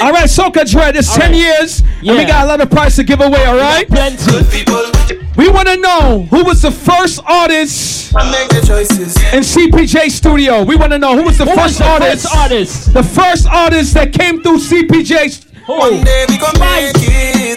All right, Soca Dread, it's 10 years, and we got a lot of prize to give away, all right? We want to know who was the first artist in CPJ Studio. We want to know who was the first artist. The first artist that came through CPJ. One day we gon' make it.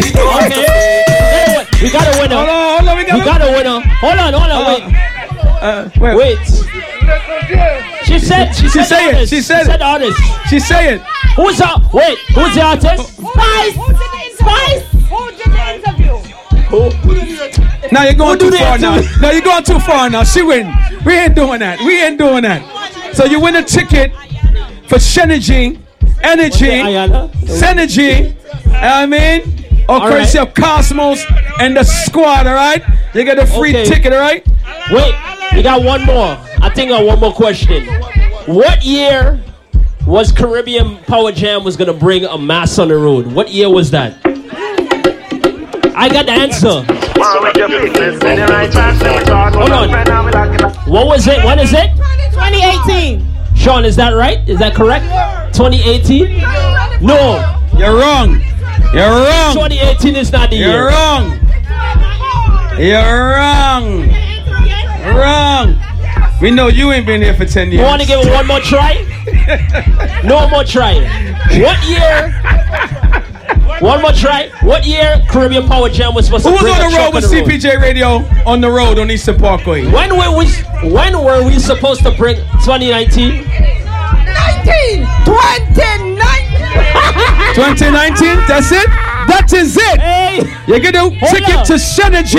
We got a winner. Hold on, we got a winner. Hold on, wait. She said artist. She said artist. She said it. Who's the artist? Spice. Who did the interview? Now you're going too far now. No, you're going too far now. She win. We ain't doing that. So you win a ticket for Synergy, I mean, courtesy of Cosmos and the squad, all right? You get a free ticket, all right? Wait, we got one more. I think I got one more question. What year was Caribbean Power Jam was going to bring a mass on the road? What year was that? I got the answer. Hold on. What was it? When is it? 2018. Sean, is that right? Is that correct? 2018? No. You're wrong. 2018 is not the year. You're wrong. We know you ain't been here for 10 years. You want to give it one more try? No more try. What year? One more try. What year Caribbean Power Jam was supposed to bring? Who was on the road with CPJ Radio on the road on Eastern Parkway? When were we supposed to bring 2019? 2019? That's it? That is it. Hey, you get a ticket to Synergy.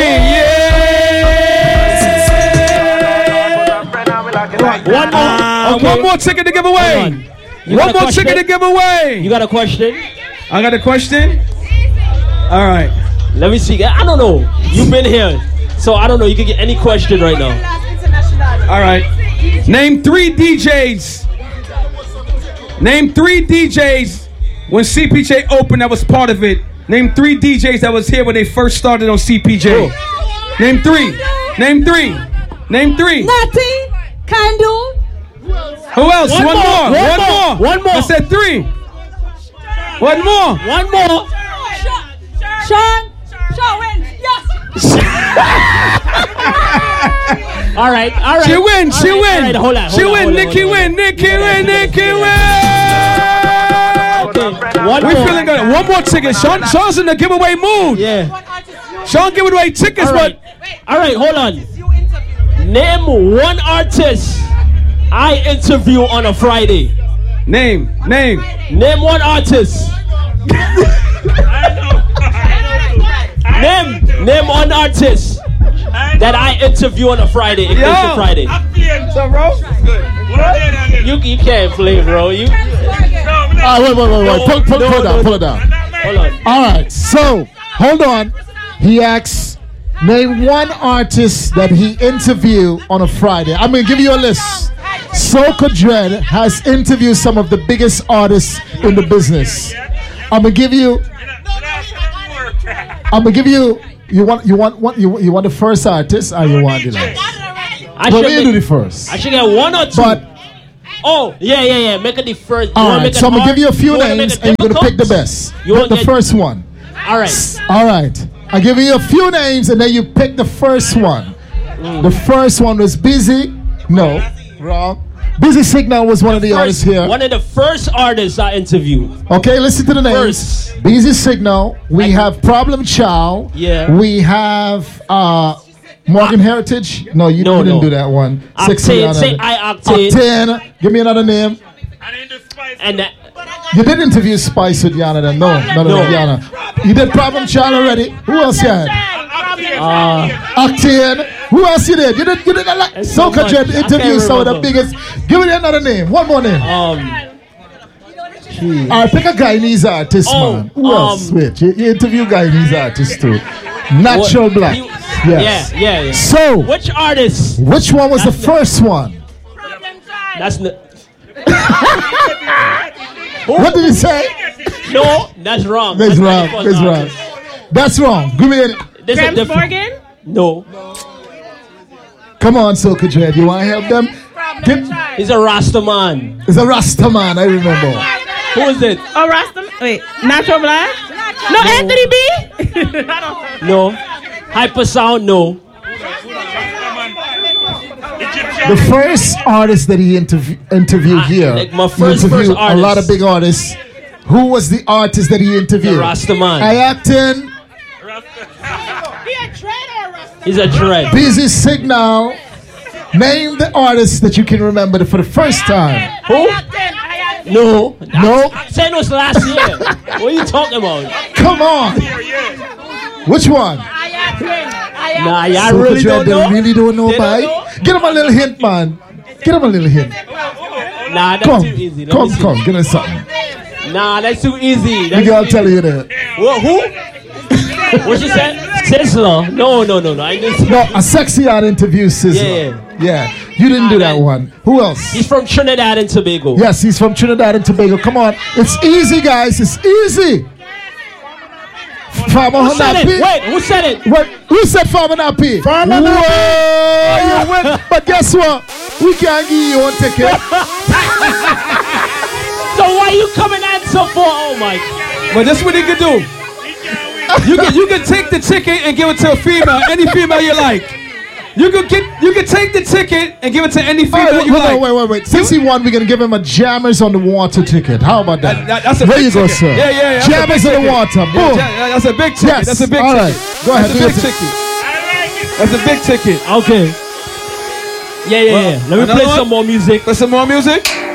Yeah. One more ticket to give away. One more ticket to give away. You got a question? I got a question. All right. Let me see. I don't know. You've been here, so I don't know. You can get any question right now. All right. Name 3 DJs. Name 3 DJs when CPJ opened that was part of it. Name 3 DJs that was here when they first started on CPJ. Name 3. Name 3. Nothing. Candle. Who else? One more. One more. I said 3. One more. Sean wins. Yes. All right. She wins. Right, hold on. Nikki win. Okay. We feeling good. One more ticket. Sean's in the giveaway mood. Yeah. Sean giving away tickets, but. All right, hold on. Name one artist I interview on a Friday. Name one artist. Name one artist that I interview on a Friday. It goes to Friday. What's up, bro? You can't play, bro. Wait. Pull it down. Hold on. All right. So hold on. He asks, name one artist that he interviewed on a Friday. I'm gonna give you a list. Soca Dread has interviewed some of the biggest artists in the business. I'm gonna give you. You want the first artist, or you want the last? Do the first. I should get one or two. But yeah. Make it the first. All right. So I'm gonna give you a few names, and you're gonna pick the best. Pick the first one. All right. I give you a few names, and then you pick the first one. The first one was Busy. No, wrong. Busy Signal was one of the artists here. One of the first artists I interviewed. Okay, listen to the names. Busy Signal. We have Problem Child. Yeah. We have Morgan Heritage. No, you didn't do that one. Octane. Say Octane. Give me another name. And you did interview Spice with Yana then. No. Yana. You did Problem Child already. Who else you had? Octane. Who else you did? You did a lot. Soca Dread interview some of the biggest. Give me another name. One more name. Alright, pick a Guyanese artist, man. Who else? Wait, you interview Guyanese artists too. Natural Black. Yes. Yeah. So, which artist? Which one was the first one? That's What did you say? No, that's wrong. That's wrong. That's wrong. Give me it. James Morgan? No. Come on, Soca Dread. You want to help them? He's a Rasta man. He's a Rasta man, I remember. Who is it? A Rasta Wait, Natural Black? No, Anthony B? No. Hypersound, no. The first artist that he interviewed here, like my he first interviewed a artist. lot of big artists. Who was the artist that he interviewed? The Rastaman. I acting. He's a dread. Busy Signal. Name the artist that you can remember for the first time. Who? No. No. Said it was last year. What are you talking about? Come on. Which one? Nah, y'all Soca really Dread, don't know? They really don't know, They bye. don't know? Get him a little hint, man. Get him a little hint. Nah, that's Come, too easy. Let me come, see. come. Get us something. Nah, that's too easy. The girl tell you that. What, who? What she said? Sizzler. No. I didn't. No, a sexy art interview, Sizzler. Yeah. You didn't do that one. Who else? He's from Trinidad and Tobago. Yes, he's from Trinidad and Tobago. Come on. It's easy, guys. It's easy. Farmer Who said it? Nappy. Wait, who said it? What? Who said Farmer Nappy? Farmer Nappy. You win. But guess what? We can't give you one ticket. So why you coming answer for? Oh my. But that's what he could do. You can take the ticket and give it to a female, any female you like. You can take the ticket and give it to any female you like. Wait. Since he won, we're gonna give him a Jammers on the Water ticket. How about that? That's a there big you go, ticket. sir. Yeah. Jammers on the Water. Boom. That's a big ticket. Yes. That's a big All ticket. right. Go ahead. That's a big ticket. That's a big ticket. Okay. Yeah. Let me Another play one? some more music. Play some more music.